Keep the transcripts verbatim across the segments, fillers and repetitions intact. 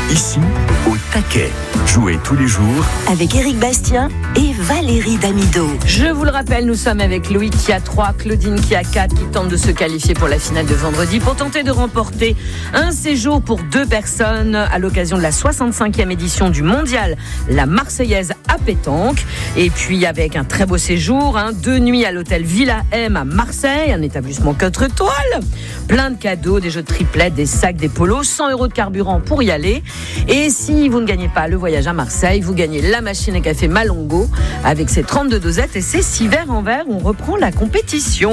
Ici, au taquet. Jouez tous les jours avec Éric Bastien et Valérie Damido. Je vous le rappelle, nous sommes avec Loïc qui a trois, Claudine qui a quatre, qui tente de se qualifier pour la finale de vendredi pour tenter de remporter un séjour pour deux personnes à l'occasion de la soixante-cinquième édition du mondial La Marseillaise à pétanque. Et puis avec un très beau séjour, hein, deux nuits à l'hôtel Villa M à Marseille, un établissement quatre étoiles, plein de cadeaux, des jeux de triplettes, des sacs, des polos, cent euros de carburant pour y aller. Et si vous ne gagnez pas le voyage à Marseille, vous gagnez la machine à café Malongo avec ses trente-deux dosettes et ses six verres en verre. On reprend la compétition.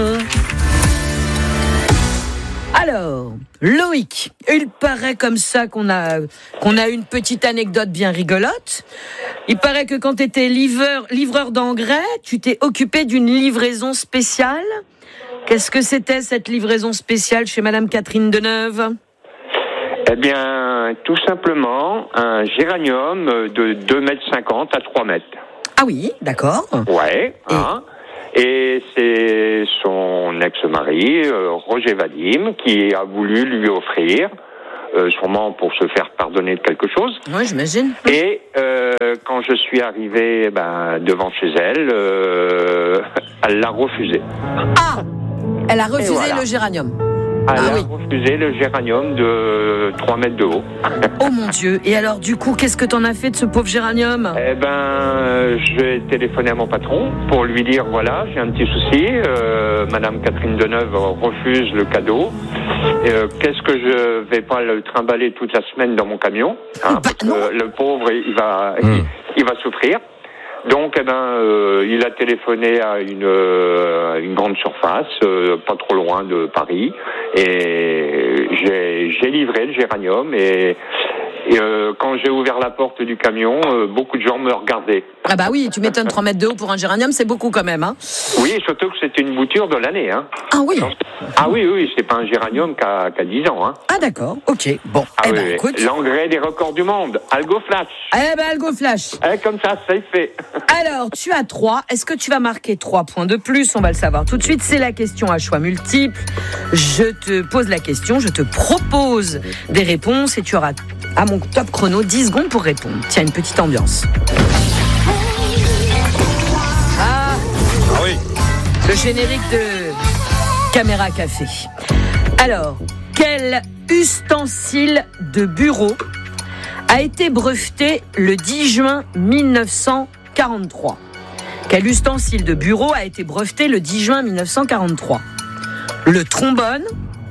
Alors, Loïc, il paraît comme ça qu'on a, qu'on a une petite anecdote bien rigolote. Il paraît que quand tu étais livreur, livreur d'engrais, tu t'es occupé d'une livraison spéciale. Qu'est-ce que c'était cette livraison spéciale chez Madame Catherine Deneuve ? Eh bien, tout simplement, un géranium de deux mètres cinquante à trois mètres. Ah oui, d'accord. Ouais, et... hein. Et c'est son ex-mari, euh, Roger Vadim, qui a voulu lui offrir, euh, sûrement pour se faire pardonner de quelque chose. Oui, j'imagine. Et euh, quand je suis arrivé ben, devant chez elle, euh, elle l'a refusé. Ah, elle a refusé voilà. le géranium. Elle ah, a oui. refusé le géranium de trois mètres de haut. Oh mon Dieu. Et alors, du coup, qu'est-ce que t'en as fait de ce pauvre géranium ? Eh ben, j'ai téléphoné à mon patron pour lui dire, voilà, j'ai un petit souci. Euh, Madame Catherine Deneuve refuse le cadeau. Euh, qu'est-ce que je vais pas le trimballer toute la semaine dans mon camion, hein, bah, parce que le pauvre, il va, mmh. il, il va souffrir. Donc, eh ben, euh, il a téléphoné à une, euh, une grande surface, euh, pas trop loin de Paris, et j'ai, j'ai livré le géranium. Et, et euh, quand j'ai ouvert la porte du camion, euh, beaucoup de gens me regardaient. Ah bah oui, tu m'étonnes, trois mètres de haut pour un géranium, c'est beaucoup quand même, hein. Oui, surtout que c'était une bouture de l'année, hein. Ah oui. Donc, ah oui, oui, c'est pas un géranium qui a, qui a dix ans, hein. Ah d'accord, ok, bon. Ah eh oui, ben, oui. écoute. L'engrais des records du monde, Algo Flash. Eh ben, Algo Flash. Eh, comme ça, c'est fait. Alors, tu as trois. Est-ce que tu vas marquer trois points de plus ? On va le savoir tout de suite. C'est la question à choix multiples. Je te pose la question, je te propose des réponses et tu auras, à mon top chrono, dix secondes pour répondre. Tiens, une petite ambiance. Ah, ah oui. Le générique de Caméra Café. Alors, quel ustensile de bureau a été breveté le dix juin mille neuf cent quarante-trois. Quel ustensile de bureau a été breveté le dix juin mille neuf cent quarante-trois ? Le trombone,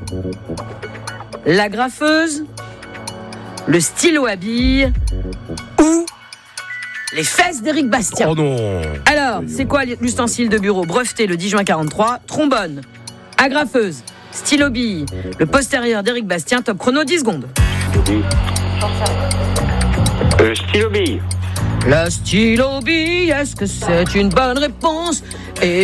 la graffeuse, le stylo à billes ou les fesses d'Éric Bastien. Oh non. Alors, c'est quoi l'ustensile de bureau breveté le dix juin quarante-trois ? Trombone, agrafeuse, stylo bille, le postérieur d'Éric Bastien. Top chrono, dix secondes. Euh, stylo bille. La stylo bille, est-ce que c'est une bonne réponse ? Eh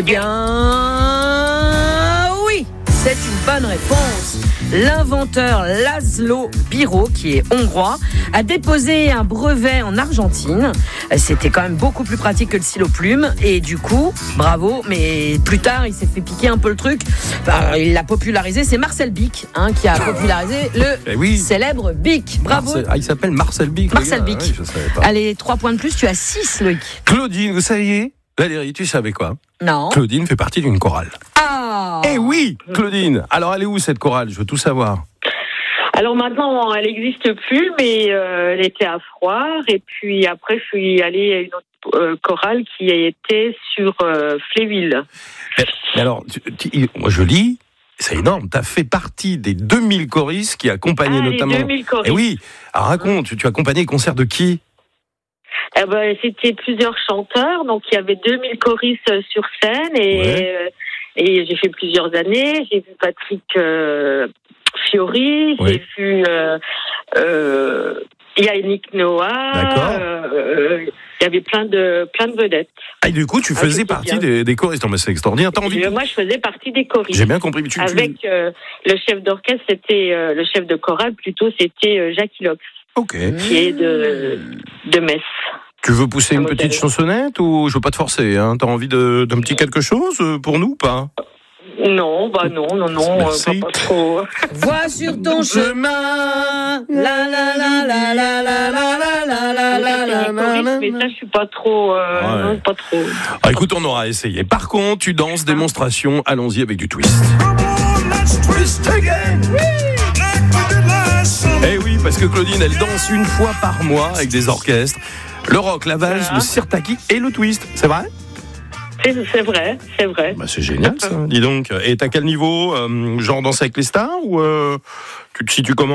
bien, oui, c'est une bonne réponse. L'inventeur Laszlo Biro, qui est hongrois, a déposé un brevet en Argentine. C'était quand même beaucoup plus pratique que le stylo plume. Et du coup, bravo, mais plus tard, il s'est fait piquer un peu le truc. Enfin, il l'a popularisé, c'est Marcel Bic hein, qui a popularisé le eh oui. célèbre Bic. Bravo. Marcel, ah, il s'appelle Marcel Bic. Marcel Bic. Ouais, je savais pas. Allez, trois points de plus, tu as six, Loïc. Claudine, vous saviez ? Valérie, tu savais quoi ? Non. Claudine fait partie d'une chorale. Ah. Eh oui, Claudine. Alors, elle est où cette chorale ? Je veux tout savoir. Alors maintenant, elle n'existe plus, mais euh, elle était à Froire. Et puis après, je suis allée à une autre euh, chorale qui était sur euh, Fléville. Mais, mais alors, tu, tu, moi je lis, c'est énorme. Tu as fait partie des deux mille choristes qui accompagnaient ah, notamment. Les deux mille choristes. Eh oui. Alors raconte, tu, tu as accompagné les concerts de qui ? Eh ben, c'était plusieurs chanteurs, donc il y avait deux mille choristes sur scène et, ouais. euh, et j'ai fait plusieurs années. J'ai vu Patrick euh, Fiori, ouais. j'ai vu euh, euh, Yannick Noah. D'accord. Euh, il y avait plein de plein de vedettes. Ah, et du coup, tu faisais ah, partie des, des choristes. Non, mais c'est extraordinaire. T'as envie et de... Moi, je faisais partie des choristes. J'ai bien compris. Tu, Avec tu... Euh, le chef d'orchestre, c'était euh, le chef de chorale, plutôt, c'était euh, Jacques Lox. Ok. Qui est de de Metz. Tu veux pousser une petite chansonnette ou je veux pas te forcer hein ? T'as envie de, d'un petit quelque chose pour nous ou pas ? Non, bah non, non, non, euh, pas, pas trop. Vois sur ton chemin, la la la la la la la la la la la la. Mais ça, je suis pas trop, euh, Ouais. non, pas trop. Ah, écoute, on aura essayé. Par contre, tu danses, démonstration, allons-y avec du twist. Twist again. Eh oui, parce que Claudine, elle danse une fois par mois avec des orchestres. Le rock, la valse, Voilà. le sirtaki et le twist, c'est vrai ? C'est, c'est vrai, c'est vrai. Bah, c'est génial ça, dis donc. Et t'as quel niveau euh, genre danser avec les stars ou euh, tu te situes comment ?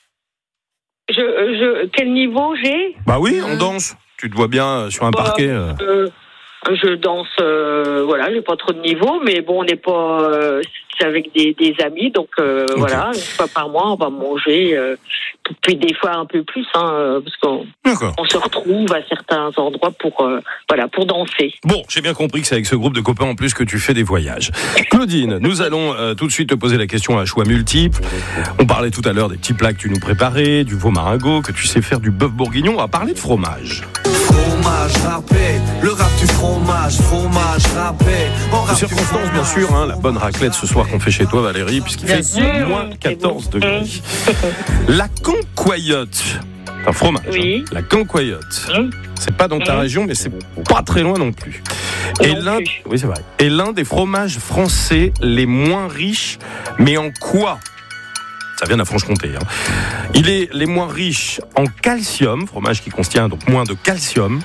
Je, je, quel niveau j'ai? Bah oui, on danse. Tu te vois bien sur un Bah, parquet. euh. euh, Je danse, euh, voilà, j'ai pas trop de niveau, mais bon, on n'est pas, euh, c'est avec des, des amis, donc euh, Okay. voilà, une fois par mois, on va manger, euh, puis des fois un peu plus, hein, parce qu'on D'accord. on se retrouve à certains endroits pour, euh, voilà, pour danser. Bon, j'ai bien compris que c'est avec ce groupe de copains en plus que tu fais des voyages. Claudine, nous allons euh, tout de suite te poser la question à choix multiples. On parlait tout à l'heure des petits plats que tu nous préparais, du veau maringot, que tu sais faire du bœuf bourguignon. On va parler de fromage. Fromage râpé, le rap du fromage, fromage râpé. De circonstances, bien sûr, hein, la bonne raclette ce soir qu'on fait chez toi, Valérie, puisqu'il Bien fait sûr. moins quatorze C'est bon. degrés. La cancoyote, un fromage, Oui. hein, la cancoyote, Mmh. c'est pas dans ta Mmh. région, mais c'est pas très loin non plus. Et Non l'un, plus. oui, c'est vrai. Et l'un des fromages français les moins riches, mais en quoi ? Ça vient de la Franche-Comté. Hein. Il est les moins riches en calcium, fromage qui contient donc moins de calcium,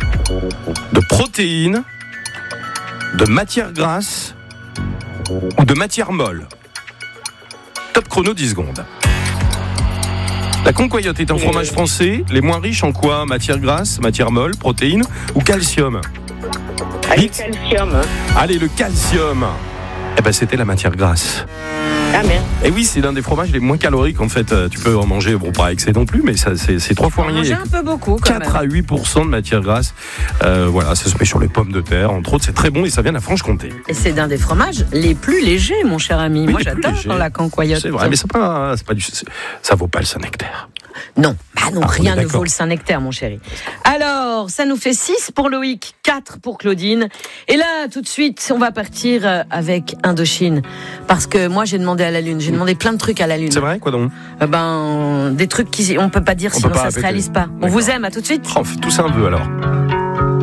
de protéines, de matières grasses ou de matières molles. Top chrono dix secondes. La cancoyote est un fromage français, les moins riches en quoi ? Matières grasses, matières molles, protéines ou calcium ? Avec Vite. calcium. hein. Allez, le calcium. Eh ben, c'était la matière grasse. Ah merde. Et oui, c'est l'un des fromages les moins caloriques en fait. Euh, Tu peux en manger, bon pas excès non plus, mais ça, c'est, c'est trois fois rien. Manger un peu beaucoup quand quatre même. à huit pour cent de matière grasse. Euh, voilà, ça se met sur les pommes de terre, entre autres, c'est très bon et ça vient de la Franche-Comté. Et c'est d'un des fromages les plus légers, mon cher ami. Oui, Moi, les plus j'adore légers. la cancoyote. C'est vrai, mais c'est pas, c'est pas du, c'est- ça vaut pas le Saint-Nectaire. Non, bah non, Ah, on rien est ne d'accord. vaut le Saint-Nectaire, mon chéri. Alors, ça nous fait six pour Loïc, quatre pour Claudine. Et là, tout de suite, on va partir euh, avec Indochine. Parce que moi, j'ai demandé à la Lune. J'ai demandé plein de trucs à la Lune. C'est vrai, quoi donc ? Euh, ben, des trucs qui, on peut pas dire On sinon peut pas ça se répéter. réalise pas. On D'accord. vous aime, à tout de suite. Oh, on fait tous un vœu alors.